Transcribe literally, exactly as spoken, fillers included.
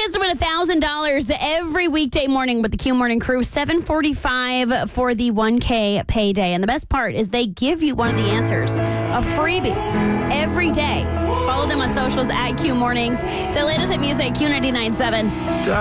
chance to win one thousand dollars every weekday morning with the Q Morning Crew, seven forty-five for the one K payday. And the best part is they give you one of the answers, a freebie, every day. Follow them on socials at Q Mornings. It's the latest at music, Q ninety-nine point seven.